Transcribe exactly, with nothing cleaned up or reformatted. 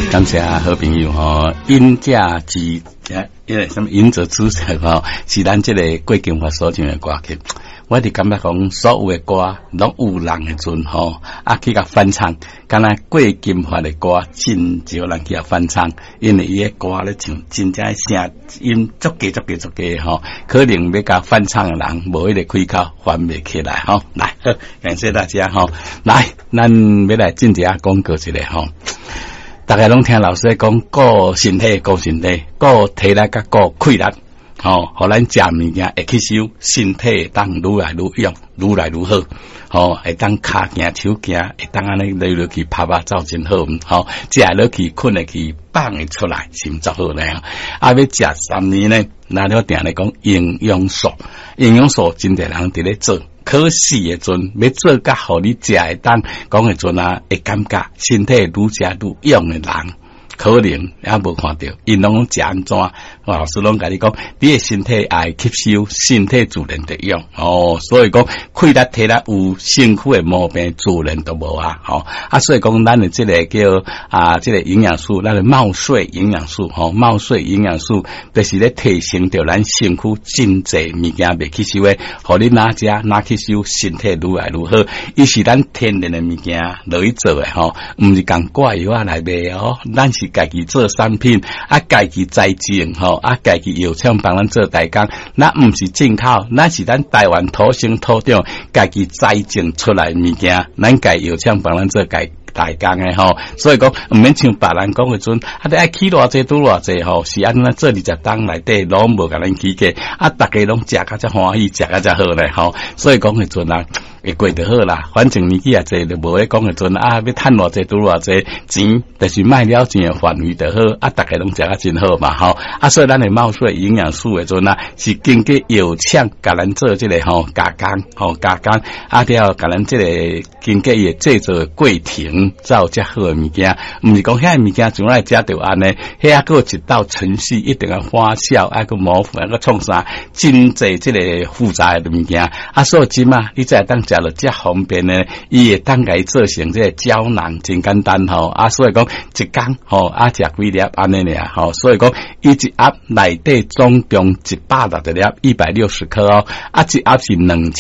感谢好朋友吼，饮者之因为什么饮者之食吼，是咱这个过金华所唱的歌曲。我哋感觉讲所有的歌拢有人的阵吼，啊去甲翻唱，敢若过金华的歌真少人去甲翻唱，因为伊的歌咧唱真正声音足低足低足低吼，可能要甲翻唱的人无迄个开口翻袂起来吼。来，感谢大家吼，来，咱要来进一下广告一个吼。大家拢听老师讲，顾身体，顾身体，顾体力甲顾气力。吼，互咱食物件会吸收，身体当愈来愈用，愈来愈好。吼，会当骹行手行，会当安尼落落去拍拍照真好。吼，食落去困落去放会出来，心足好咧。啊，要食三年呢，那了定咧讲营养素，营养素真侪人伫咧做。可惜诶阵要做甲互你食会当讲诶阵啊，会感觉身体愈食愈用诶人。可能也无看到，因拢食安怎？老师拢甲你讲，你的身体爱吸收，身体自然得用哦。所以讲，气力体力有身躯的毛病，自然都无啊。吼、哦、啊，所以讲，咱的这个叫啊，这个营养素，咱的茂水营养素，吼、哦，茂水营养素，就是咧提升着咱身躯真济物件未吸收的，互你哪食哪吸收，身体愈来愈好。伊是咱天然的物件落去做的吼，毋是共怪药啊来卖哦，咱是。家己做产品，啊，家己栽种吼，啊，家己药厂帮咱做代工，那毋是进口，那是咱台湾土生土长家己栽种出来物件，咱家药厂帮咱做代代工诶吼，所以讲毋免像别人讲诶阵，啊，你爱起偌济拄偌济吼，是安怎做二十档内底拢无甲咱起价，啊，逐家拢食甲遮欢喜，食甲遮好咧吼，所以讲诶阵啊。会过就好啦，反正年纪也济，就无咧讲诶阵啊，要趁偌济拄偌济钱，就是卖了钱诶范围就好，啊，逐个拢食啊真好嘛吼，啊，所以咱诶茂水营养素诶阵啊，是经过药厂甲咱做即个吼加工，吼加工，啊，了甲咱即个经过伊诶制作过程，才有遮好诶物件，毋是讲遐物件从来食着安尼，遐还有一道程序一定要发酵，啊，个模糊，啊，个创啥，真济即个复杂诶物件，啊，所以即嘛，你才当食了遮方便呢，伊会当家做成这个胶囊，真简单吼。啊，所以讲一工吼，啊食几粒安尼尔吼，所以讲伊一盒内底总共一百六十粒，一百六十颗哦，啊一盒是两千。